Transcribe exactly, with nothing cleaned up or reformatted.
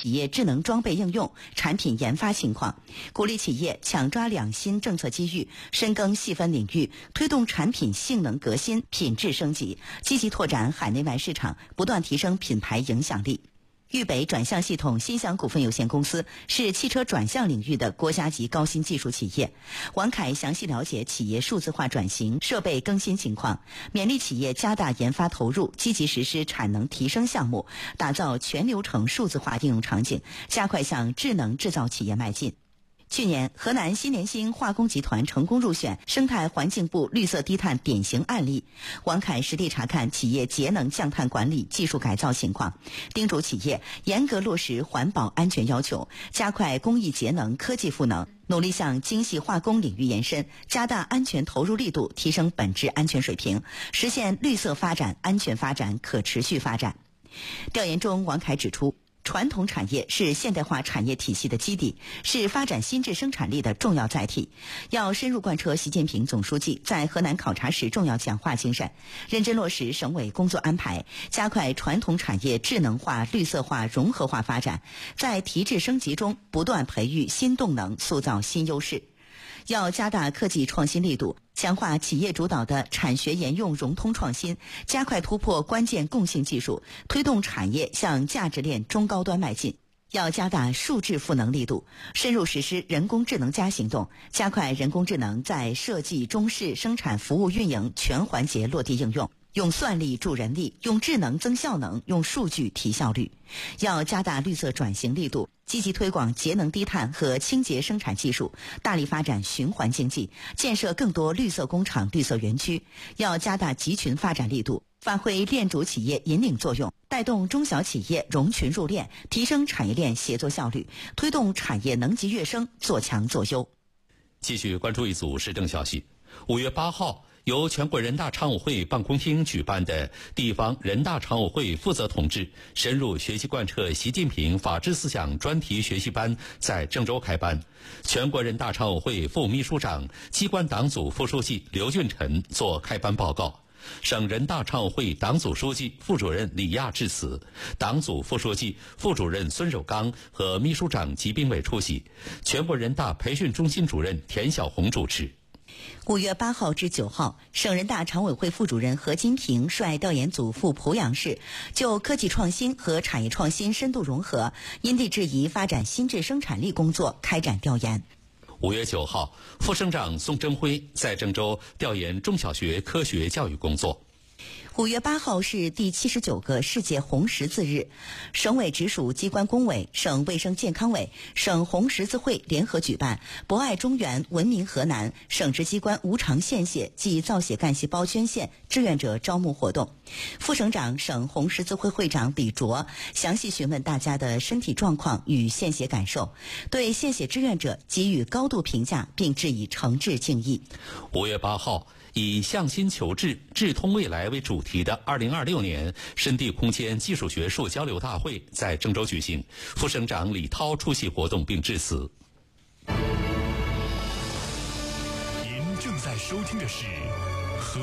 企业智能装备应用、产品研发情况，鼓励企业抢抓两新政策机遇，深耕细分领域，推动产品性能革新、品质升级，积极拓展海内外市场，不断提升品牌影响力。豫北转向系统新享股份有限公司是汽车转向领域的国家级高新技术企业。王凯详细了解企业数字化转型、设备更新情况，勉励企业加大研发投入，积极实施产能提升项目，打造全流程数字化应用场景，加快向智能制造企业迈进。去年，河南新联兴化工集团成功入选生态环境部绿色低碳典型案例。王凯实地查看企业节能降碳管理技术改造情况，叮嘱企业严格落实环保安全要求，加快工艺节能、科技赋能，努力向精细化工领域延伸，加大安全投入力度，提升本质安全水平，实现绿色发展、安全发展、可持续发展。调研中，王凯指出，传统产业是现代化产业体系的基底，是发展新质生产力的重要载体。要深入贯彻习近平总书记在河南考察时重要讲话精神，认真落实省委工作安排，加快传统产业智能化、绿色化、融合化发展，在提质升级中不断培育新动能，塑造新优势。要加大科技创新力度，强化企业主导的产学研用融通创新，加快突破关键共性技术，推动产业向价值链中高端迈进。要加大数字赋能力度，深入实施人工智能加行动，加快人工智能在设计、中试、生产、服务、运营全环节落地应用。用算力助人力，用智能增效能，用数据提效率。要加大绿色转型力度，积极推广节能低碳和清洁生产技术，大力发展循环经济，建设更多绿色工厂、绿色园区。要加大集群发展力度，发挥链主企业引领作用，带动中小企业融群入链，提升产业链协作效率，推动产业能级跃升，做强做优。 继续关注一组时政消息。五月八号，由全国人大常委会办公厅举办的地方人大常委会负责同志深入学习贯彻习近平法治思想专题学习班在郑州开班。全国人大常委会副秘书长、机关党组副书记刘俊臣作开班报告。省人大常委会党组书记、副主任李亚致辞，党组副书记、副主任孙守刚和秘书长吉兵伟出席，全国人大培训中心主任田小红主持。 五月八号至九号，省人大常委会副主任何金平率调研组赴濮阳市，就科技创新和产业创新深度融合、因地制宜发展新质生产力工作开展调研。 五月九号，副省长宋征辉在郑州调研中小学科学教育工作。 五月八号是第七十九个世界红十字日，省委直属机关工委、省卫生健康委、省红十字会联合举办“博爱中原，文明河南”省直机关无偿献血暨造血干细胞捐献志愿者招募活动。副省长、省红十字会会长李卓详细询问大家的身体状况与献血感受，对献血志愿者给予高度评价，并致以诚挚敬意。 五月八号，以向心求智，智通未来为主题的二零二六年深地空间技术学术交流大会在郑州举行，副省长李涛出席活动并致辞。 您正在收听的是